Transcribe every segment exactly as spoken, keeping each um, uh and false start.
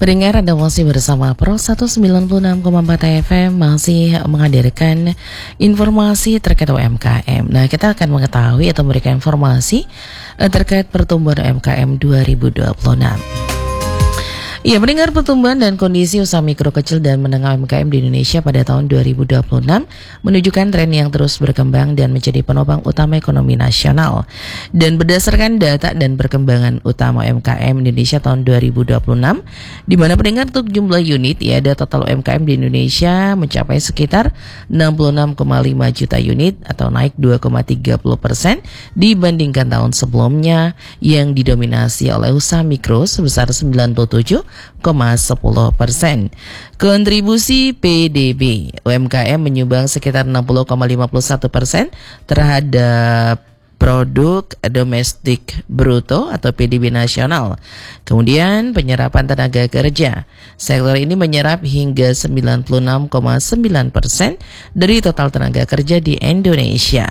Pendengar, Anda masih bersama Pro seratus sembilan puluh enam koma empat F M, masih menghadirkan informasi terkait U M K M. Nah, kita akan mengetahui atau memberikan informasi terkait pertumbuhan U M K M dua ribu dua puluh enam. Ya, mendengar pertumbuhan dan kondisi usaha mikro kecil dan menengah U M K M di Indonesia pada tahun dua ribu dua puluh enam menunjukkan tren yang terus berkembang dan menjadi penopang utama ekonomi nasional. Dan berdasarkan data dan perkembangan utama U M K M Indonesia tahun dua ribu dua puluh enam, di mana pendengar untuk jumlah unit, ya, ada total U M K M di Indonesia mencapai sekitar enam puluh enam koma lima juta unit atau naik dua koma tiga puluh persen dibandingkan tahun sebelumnya yang didominasi oleh usaha mikro sebesar sembilan puluh tujuh koma sepuluh persen. Kontribusi P D B U M K M menyumbang sekitar enam puluh koma lima puluh satu persen terhadap produk domestik bruto atau P D B nasional. Kemudian penyerapan tenaga kerja. Sektor ini menyerap hingga sembilan puluh enam koma sembilan persen dari total tenaga kerja di Indonesia.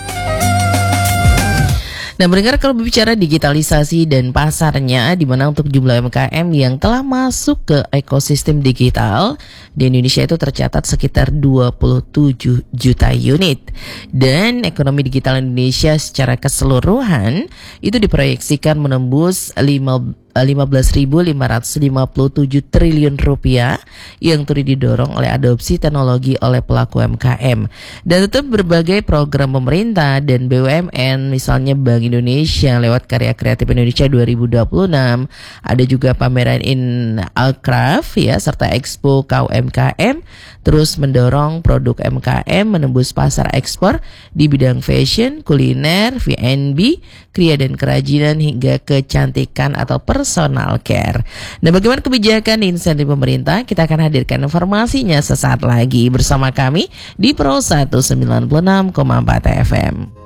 Nah, mendengar kalau berbicara digitalisasi dan pasarnya, di mana untuk jumlah U M K M yang telah masuk ke ekosistem digital di Indonesia itu tercatat sekitar dua puluh tujuh juta unit. Dan ekonomi digital Indonesia secara keseluruhan itu diproyeksikan menembus lima belas ribu lima ratus lima puluh tujuh triliun rupiah yang turut didorong oleh adopsi teknologi oleh pelaku U M K M. Dan tetap berbagai program pemerintah dan B U M N, misalnya Bank Indonesia lewat Karya Kreatif Indonesia dua ribu dua puluh enam, ada juga pameran Inalcraft, ya, serta Expo K U M K M terus mendorong produk U M K M menembus pasar ekspor di bidang fashion, kuliner, V and B, kriya dan kerajinan hingga kecantikan atau personal care. Nah, bagaimana kebijakan insentif pemerintah? Kita akan hadirkan informasinya sesaat lagi bersama kami di Pro seratus sembilan puluh enam koma empat F M.